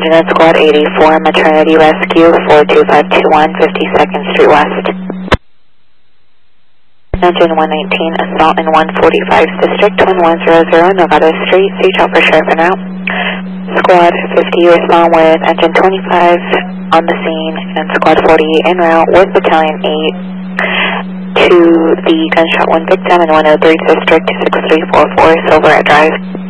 Engine at Squad 84, Maternity Rescue, 42521, 52nd Street West. Engine 119, Assault in 145's District, 1100 Nevada Street, seek help for sheriff en route. Squad 50, respond with Engine 25 on the scene, and Squad 40 en route with Battalion 8 to the gunshot wound victim in 103 District, 6344 Silverette Drive.